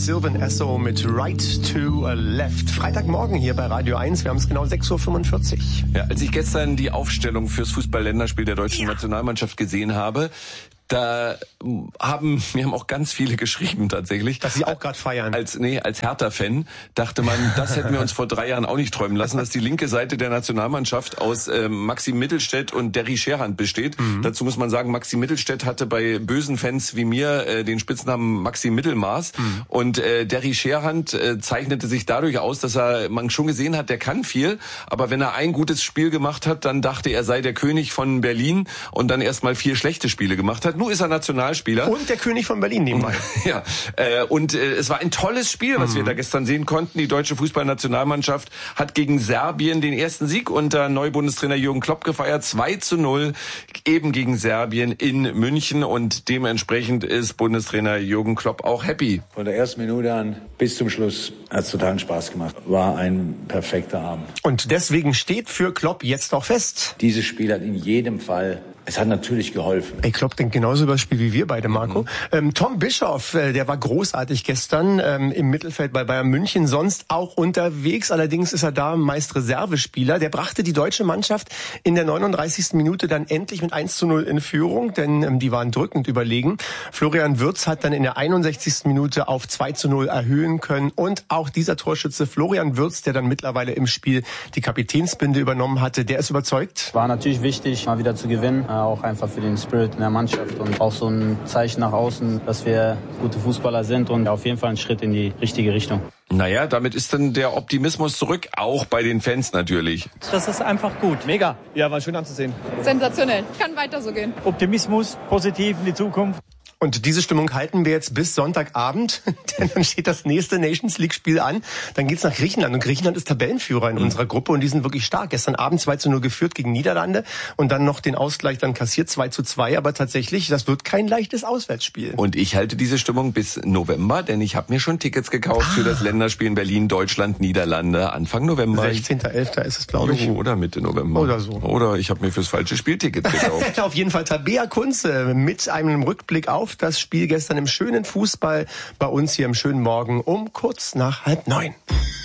Sylvan Esso mit Right to Left. Freitagmorgen hier bei Radio 1. Wir haben es genau 6.45 Uhr. Ja, als ich gestern die Aufstellung fürs Fußball-Länderspiel der deutschen Nationalmannschaft gesehen habe, mir haben auch ganz viele geschrieben tatsächlich. Dass sie auch gerade feiern. Als Hertha-Fan dachte man, das hätten wir uns vor 3 Jahren auch nicht träumen lassen, dass die linke Seite der Nationalmannschaft aus Maxim Mittelstädt und Derry Scherhand besteht. Dazu muss man sagen, Maxim Mittelstädt hatte bei bösen Fans wie mir den Spitznamen Maxim Mittelmaß. Und Derry Scherhand zeichnete sich dadurch aus, dass man schon gesehen hat, der kann viel, aber wenn er ein gutes Spiel gemacht hat, dann dachte er sei der König von Berlin und dann erst mal 4 schlechte Spiele gemacht hat. Nun ist er Nationalspieler. Und der König von Berlin nebenbei. Ja, es war ein tolles Spiel, was wir da gestern sehen konnten. Die deutsche Fußballnationalmannschaft hat gegen Serbien den ersten Sieg unter Neubundestrainer Jürgen Klopp gefeiert. 2:0 eben gegen Serbien in München. Und dementsprechend ist Bundestrainer Jürgen Klopp auch happy. Von der ersten Minute an bis zum Schluss hat es totalen Spaß gemacht. War ein perfekter Abend. Und deswegen steht für Klopp jetzt auch fest. Dieses Spiel hat in jedem Fall, es hat natürlich geholfen. Ey, Klopp denkt genauso über das Spiel wie wir beide, Marco. Tom Bischoff, der war großartig gestern im Mittelfeld bei Bayern München, sonst auch unterwegs. Allerdings ist er da meist Reservespieler. Der brachte die deutsche Mannschaft in der 39. Minute dann endlich mit 1:0 in Führung, denn die waren drückend überlegen. Florian Wirtz hat dann in der 61. Minute auf 2:0 erhöhen können. Und auch dieser Torschütze Florian Wirtz, der dann mittlerweile im Spiel die Kapitänsbinde übernommen hatte, der ist überzeugt. War natürlich wichtig, mal wieder zu gewinnen. Auch einfach für den Spirit in der Mannschaft und auch so ein Zeichen nach außen, dass wir gute Fußballer sind und auf jeden Fall ein Schritt in die richtige Richtung. Naja, damit ist dann der Optimismus zurück, auch bei den Fans natürlich. Das ist einfach gut. Mega. Ja, war schön anzusehen. Sensationell. Kann weiter so gehen. Optimismus, positiv in die Zukunft. Und diese Stimmung halten wir jetzt bis Sonntagabend, denn dann steht das nächste Nations-League-Spiel an. Dann geht's nach Griechenland und Griechenland ist Tabellenführer in unserer Gruppe und die sind wirklich stark. Gestern Abend 2:0 geführt gegen Niederlande und dann noch den Ausgleich dann kassiert 2:2. Aber tatsächlich, das wird kein leichtes Auswärtsspiel. Und ich halte diese Stimmung bis November, denn ich habe mir schon Tickets gekauft für das Länderspiel in Berlin, Deutschland, Niederlande, Anfang November. 16.11. ist es, glaube ich. Oder Mitte November. Oder so. Oder ich habe mir fürs falsche Spiel Tickets gekauft. Auf jeden Fall Tabea Kunze mit einem Rückblick auf das Spiel gestern im schönen Fußball bei uns hier im schönen Morgen um kurz nach 8:30.